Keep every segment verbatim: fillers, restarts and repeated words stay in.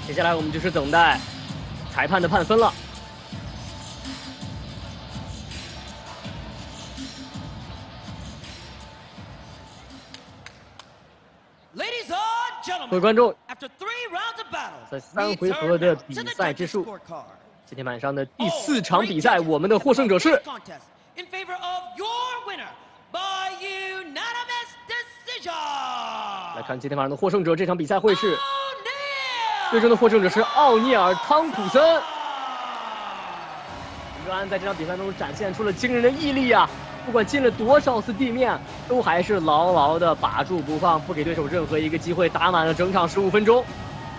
接下来我们就是等待裁判的判分了。各位观众，在三回合的比赛之数，今天晚上的第四场比赛，我们的获胜者是。 来看今天晚上的获胜者，这场比赛会是最终的获胜者是奥尼尔·汤普森。约安在这场比赛中展现出了惊人的毅力啊！不管进了多少次地面，都还是牢牢的把住不放，不给对手任何一个机会，打满了整场十五分钟。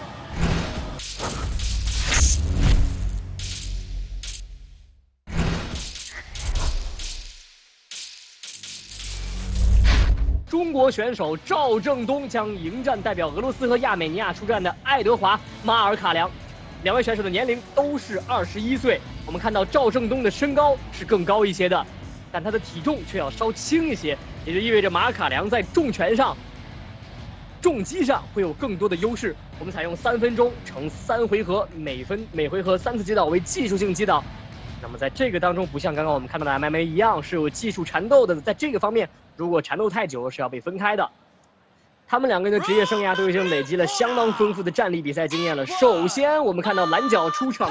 中国选手赵正东将迎战代表俄罗斯和亚美尼亚出战的爱德华·马尔卡良，两位选手的年龄都是二十一岁。我们看到赵正东的身高是更高一些的，但他的体重却要稍轻一些，也就意味着马尔卡良在重拳上、重击上会有更多的优势。我们采用三分钟乘三回合，每分每回合三次击倒为技术性击倒。 那么在这个当中，不像刚刚我们看到的 M M A 一样是有技术缠斗的，在这个方面，如果缠斗太久是要被分开的。他们两个人的职业生涯都已经累积了相当丰富的战力比赛经验了。首先，我们看到蓝角出场。